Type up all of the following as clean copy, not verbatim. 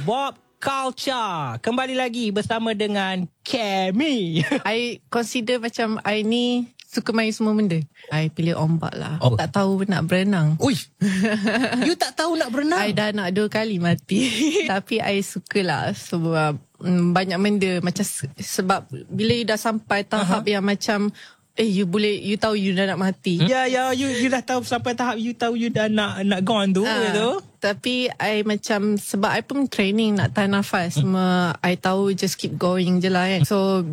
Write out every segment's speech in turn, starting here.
Bob Culture. Kembali lagi bersama dengan Kemi. I consider macam I ni suka main semua benda. I pilih ombak lah. Oh. Tak tahu nak berenang. Ui, you tak tahu nak berenang? I dah nak 2 kali mati. Tapi I sukalah sebab banyak benda. Macam sebab bila you dah sampai tahap yang macam you tahu you dah nak mati. Ya, you dah tahu sampai tahap you tahu you dah nak gone tu. Gitu. Tapi I macam sebab I pun training nak tahan nafas. Semua I tahu just keep going je lah kan. So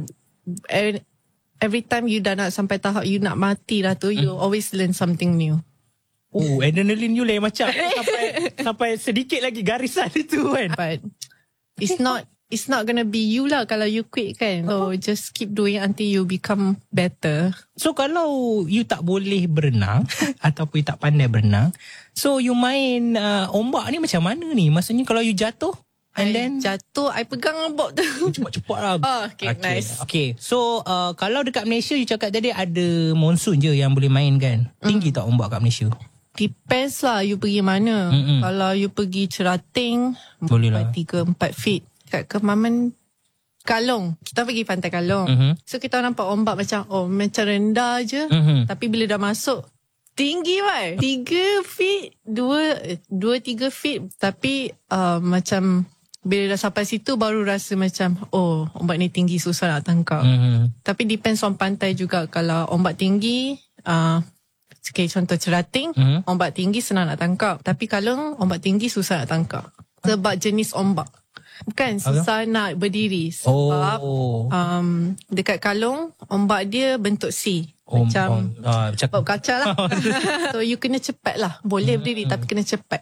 every time you dah nak sampai tahap you nak mati lah tu, you always learn something new. Oh, adrenaline you lain macam. sampai sedikit lagi garisan itu kan. But it's not gonna be you lah kalau you quit kan. So just keep doing until you become better. So kalau you tak boleh berenang ataupun you tak pandai berenang, so you main ombak ni macam mana ni? Maksudnya kalau you jatuh and then jatuh, I pegang ombak tu. Cepat-cepat lah. Okay, nice. Okay, so kalau dekat Malaysia you cakap tadi ada monsun je yang boleh main kan? Tinggi tak ombak kat Malaysia? Depends lah you pergi mana. Kalau you pergi Cerating, boleh lah 3-4 feet. Kat Kemaman Kalong, kita pergi pantai Kalong. So kita nampak ombak macam macam rendah je. Tapi bila dah masuk tinggi kan, 3 feet 2-3 feet. Tapi macam bila dah sampai situ baru rasa macam ombak ni tinggi, susah nak tangkap. Tapi depends on pantai juga. Kalau ombak tinggi okay, contoh Cerating, ombak tinggi senang nak tangkap. Tapi Kalong ombak tinggi susah nak tangkap sebab jenis ombak. Bukan susah nak berdiri. Sebab dekat Kalong ombak dia bentuk C. Macam Bob Culture lah. So you kena cepat lah. Boleh berdiri tapi kena cepat.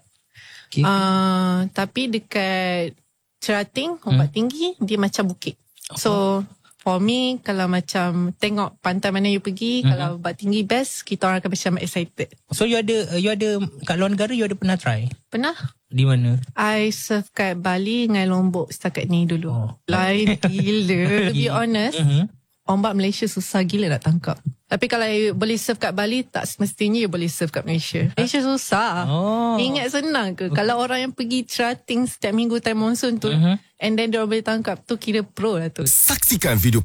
Tapi dekat Cerating ombak tinggi, dia macam bukit. So for me, kalau macam tengok pantai mana you pergi, kalau ombak tinggi best, kita orang akan macam excited. So you ada kat luar negara you ada pernah try? Pernah. Di mana? I surf kat Bali dengan Lombok setakat ni dulu. Lain gila. To be honest, ombak Malaysia susah gila nak tangkap. Tapi kalau you boleh surf kat Bali, tak semestinya you boleh surf kat Malaysia. Malaysia susah. Ingat senang ke? Kalau orang yang pergi Cerating setiap minggu time monsoon tu, and then dia boleh tangkap, tu kira pro lah tu. Saksikan video